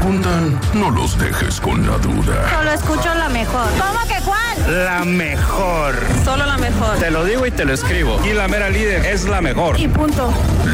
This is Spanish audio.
preguntan, no los dejes con la duda. Solo escucho la mejor. ¿Cómo que cuál? La mejor. Solo la mejor. Te lo digo y te lo escribo. Y la mera líder es la mejor. Y punto.